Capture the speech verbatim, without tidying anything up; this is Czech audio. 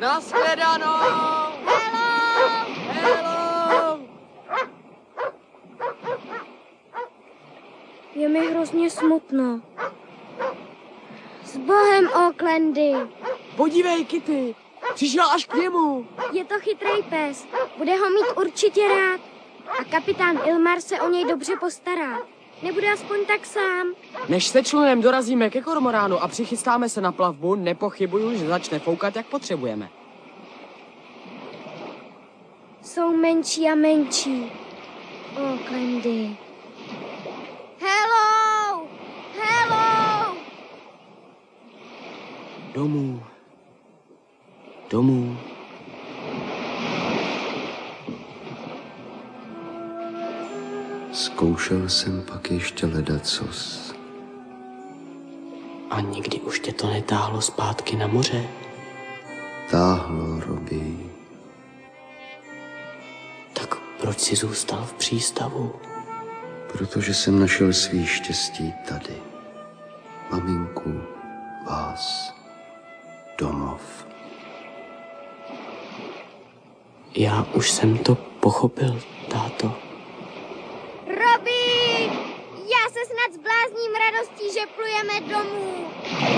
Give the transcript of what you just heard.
Nashledanou! Hello! Hello! Je mi hrozně smutno. S Bohem, Aucklandy. Podívej, Kitty, přišel až k němu. Je to chytrý pes. Bude ho mít určitě rád. A kapitán Ilmar se o něj dobře postará. Nebude aspoň tak sám. Než se členem dorazíme ke kormoránu a přichystáme se na plavbu, nepochybuju, že začne foukat, jak potřebujeme. Jsou menší a menší. Aucklandy. Hello! Hello! Domů. Domů. Zkoušel jsem pak ještě ledacos. A nikdy už tě to netáhlo zpátky na moře? Táhlo, Robbie. Tak proč jsi zůstal v přístavu? Protože jsem našel svý štěstí tady. Maminku, vás, domov. Já už jsem to pochopil, táto. Robbie! Já se snad zblázním radostí, že plujeme domů.